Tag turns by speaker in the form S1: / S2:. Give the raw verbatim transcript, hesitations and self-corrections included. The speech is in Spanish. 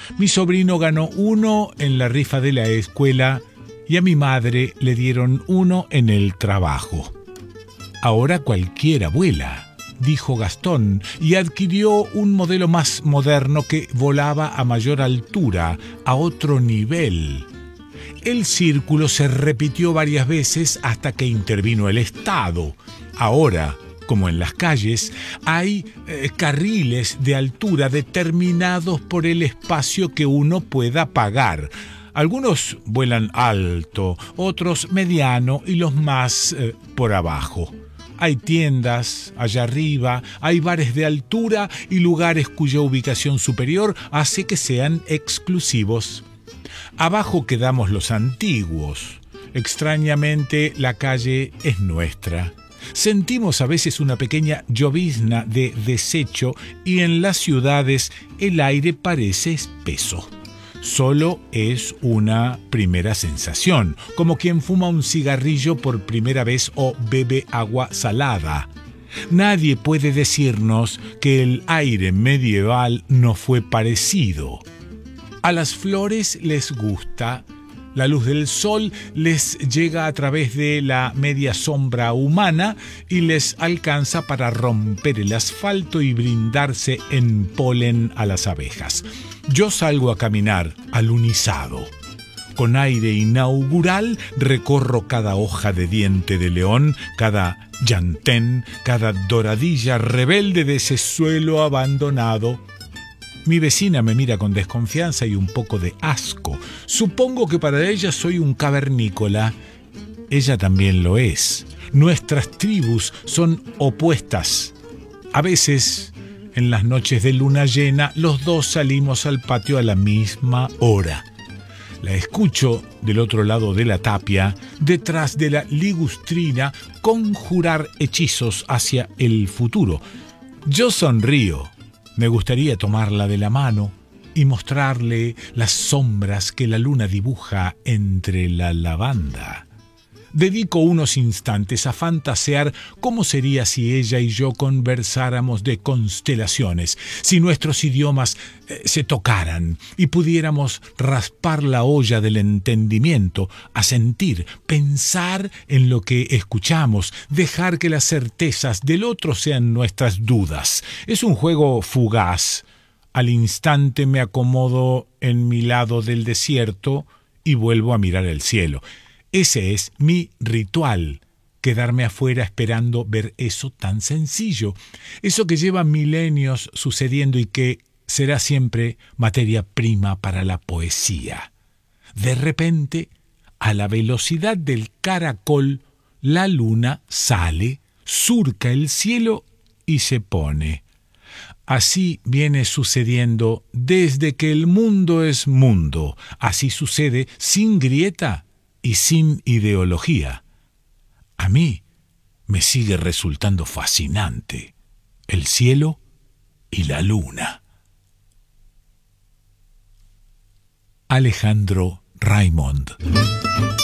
S1: Mi sobrino ganó uno en la rifa de la escuela y a mi madre le dieron uno en el trabajo. Ahora cualquiera vuela, dijo Gastón, y adquirió un modelo más moderno que volaba a mayor altura, a otro nivel. El círculo se repitió varias veces hasta que intervino el Estado. Ahora, como en las calles, hay eh, carriles de altura determinados por el espacio que uno pueda pagar. Algunos vuelan alto, otros mediano y los más eh, por abajo. Hay tiendas allá arriba, hay bares de altura y lugares cuya ubicación superior hace que sean exclusivos. Abajo quedamos los antiguos. Extrañamente, la calle es nuestra. Sentimos a veces una pequeña llovizna de desecho y en las ciudades el aire parece espeso. Solo es una primera sensación, como quien fuma un cigarrillo por primera vez o bebe agua salada. Nadie puede decirnos que el aire medieval no fue parecido. A las flores les gusta. La luz del sol les llega a través de la media sombra humana y les alcanza para romper el asfalto y brindarse en polen a las abejas. Yo salgo a caminar alunizado. Con aire inaugural recorro cada hoja de diente de león, cada llantén, cada doradilla rebelde de ese suelo abandonado. Mi vecina me mira con desconfianza y un poco de asco. Supongo que para ella soy un cavernícola. Ella también lo es. Nuestras tribus son opuestas. A veces, en las noches de luna llena, los dos salimos al patio a la misma hora. La escucho del otro lado de la tapia, detrás de la ligustrina, conjurar hechizos hacia el futuro. Yo sonrío. Me gustaría tomarla de la mano y mostrarle las sombras que la luna dibuja entre la lavanda. Dedico unos instantes a fantasear cómo sería si ella y yo conversáramos de constelaciones, si nuestros idiomas eh, se tocaran y pudiéramos raspar la olla del entendimiento, asentir, pensar en lo que escuchamos, dejar que las certezas del otro sean nuestras dudas. Es un juego fugaz. Al instante me acomodo en mi lado del desierto y vuelvo a mirar el cielo. Ese es mi ritual, quedarme afuera esperando ver eso tan sencillo, eso que lleva milenios sucediendo y que será siempre materia prima para la poesía. De repente, a la velocidad del caracol, la luna sale, surca el cielo y se pone. Así viene sucediendo desde que el mundo es mundo. Así sucede sin grieta y sin ideología. A mí me sigue resultando fascinante el cielo y la luna. Alejandro Raymond.